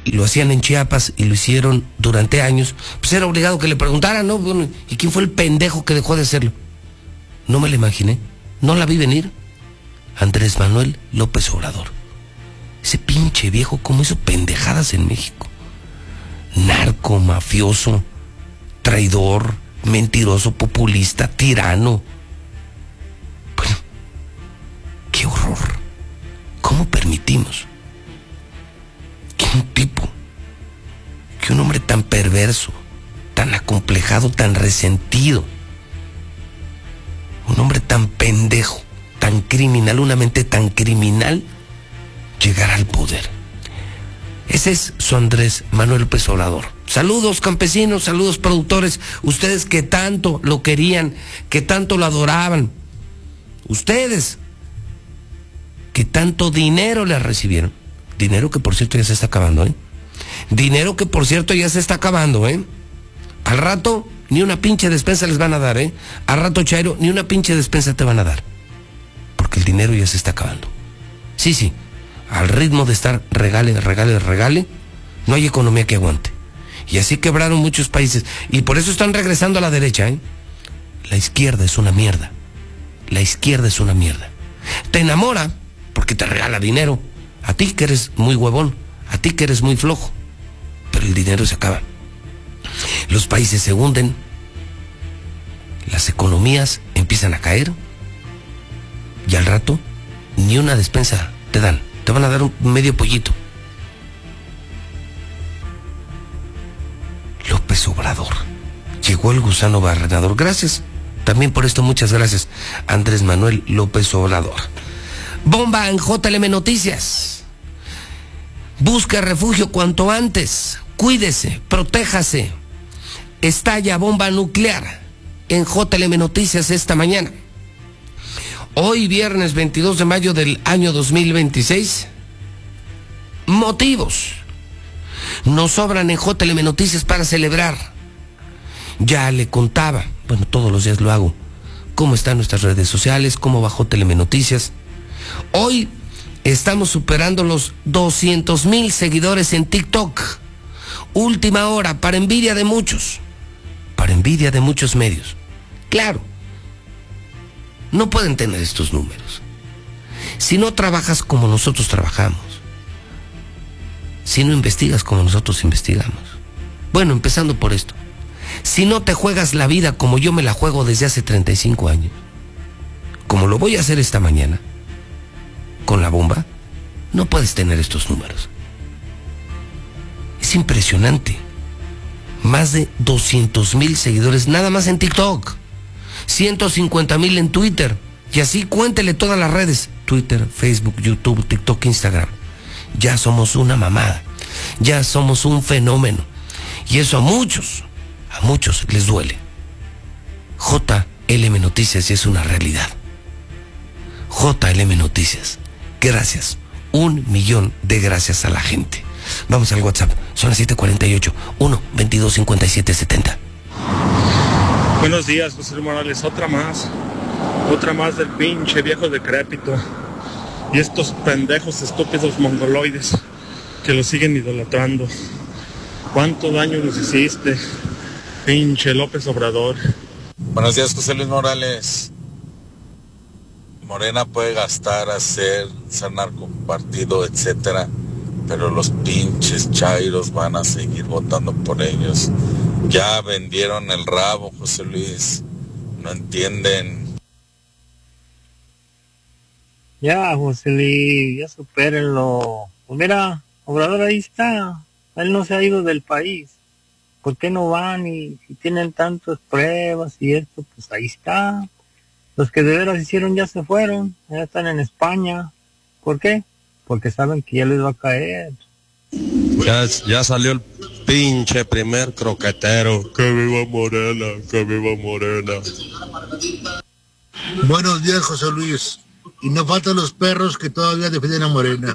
lo hacían en Chiapas y lo hicieron durante años, pues era obligado que le preguntaran, ¿no? Bueno, ¿y quién fue el pendejo que dejó de hacerlo? No me lo imaginé, no la vi venir. Andrés Manuel López Obrador. Ese pinche viejo, cómo hizo pendejadas en México. Narco, mafioso, traidor, mentiroso, populista, tirano. Bueno, qué horror. ¿Cómo permitimos que un tipo, que un hombre tan perverso, tan acomplejado, tan resentido, un hombre tan pendejo, tan criminal, una mente tan criminal, llegara al poder? Ese es su Andrés Manuel López Obrador. Saludos campesinos, saludos productores, ustedes que tanto lo querían, que tanto lo adoraban, ustedes que tanto dinero le recibieron, dinero que por cierto ya se está acabando, dinero que por cierto ya se está acabando, al rato ni una pinche despensa les van a dar, al rato, Chairo, ni una pinche despensa te van a dar, porque el dinero ya se está acabando. Sí, al ritmo de estar regale, no hay economía que aguante. Y así quebraron muchos países. Y por eso están regresando a la derecha, La izquierda es una mierda. La izquierda es una mierda. Te enamora porque te regala dinero. A ti que eres muy huevón, a ti que eres muy flojo. Pero el dinero se acaba. Los países se hunden. Las economías empiezan a caer. Y al rato, ni una despensa te dan. Te van a dar un medio pollito. López Obrador. Llegó el gusano barrenador. Gracias. También por esto, muchas gracias, Andrés Manuel López Obrador. Bomba en JLM Noticias. Busque refugio cuanto antes. Cuídese, protéjase. Estalla bomba nuclear en JLM Noticias esta mañana. Hoy, viernes 22 de mayo del año 2026, motivos nos sobran en JLM Noticias para celebrar. Ya le contaba, bueno, todos los días lo hago, cómo están nuestras redes sociales, cómo va JLM Noticias. Hoy estamos superando los 200,000 seguidores en TikTok. Última hora, para envidia de muchos medios. Claro, no pueden tener estos números si no trabajas como nosotros trabajamos, si no investigas como nosotros investigamos. Bueno, empezando por esto, si no te juegas la vida como yo me la juego desde hace 35 años, como lo voy a hacer esta mañana con la bomba, no puedes tener estos números. Es impresionante. Más de 200,000 seguidores nada más en TikTok, 150,000 en Twitter, y así cuéntele todas las redes: Twitter, Facebook, YouTube, TikTok, Instagram. Ya somos una mamada, ya somos un fenómeno, y eso a muchos les duele. JLM Noticias ya es una realidad. JLM Noticias, gracias, 1,000,000 de gracias a la gente. Vamos al WhatsApp, son las 7:48, 1-22-57-70. Buenos días, José Luis Morales. Otra más del pinche viejo decrépito y estos pendejos estúpidos mongoloides que lo siguen idolatrando. ¿Cuánto daño nos hiciste, pinche López Obrador? Buenos días, José Luis Morales. Morena puede gastar, ser narcopartido, etcétera, pero los pinches chairos van a seguir votando por ellos. Ya vendieron el rabo, José Luis. No entienden. Ya, José Luis, ya supérenlo. Pues mira, Obrador ahí está. Él no se ha ido del país. ¿Por qué no van? Y si tienen tantas pruebas y esto, pues ahí está. Los que de veras hicieron ya se fueron. Ya están en España. ¿Por qué? Porque saben que ya les va a caer. Ya salió el pinche primer croquetero. Que viva Morena, que viva Morena. Buenos días, José Luis. Y no faltan los perros que todavía defienden a Morena.